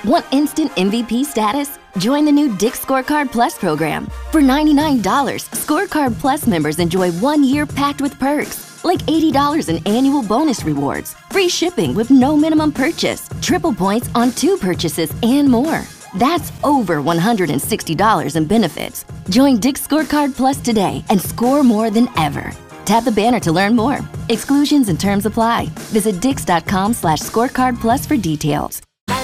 Want instant MVP status? Join the new Dick Scorecard Plus program. For $99, Scorecard Plus members enjoy 1 year packed with perks, like $80 in annual bonus rewards, free shipping with no minimum purchase, triple points on 2 purchases, and more. That's over $160 in benefits. Join Dick Scorecard Plus today and score more than ever. Tap the banner to learn more. Exclusions and terms apply. Visit dix.com/scorecard plus for details.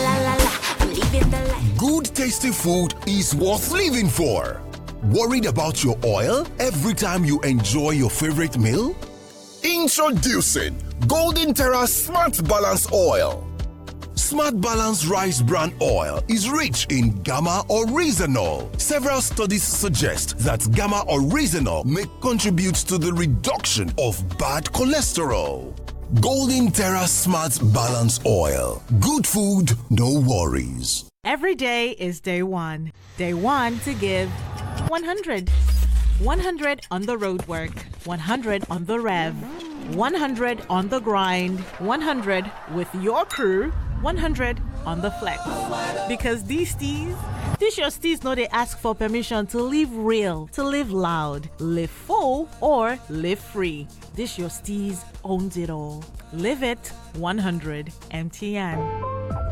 Good tasty food is worth living for. Worried about your oil every time you enjoy your favorite meal? Introducing Golden Terra Smart Balance Oil. Smart Balance Rice Bran Oil is rich in gamma oryzanol. Several studies suggest that gamma oryzanol may contribute to the reduction of bad cholesterol. Golden Terra Smart Balance Oil. Good food, no worries. Every day is day one. Day one to give 100. 100 on the road work, 100 on the rev, 100 on the grind, 100 with your crew, 100 on the flex. Because these your steez know they ask for permission to live real, to live loud, live full, or live free. This your steez owns it all. Live it 100 MTN.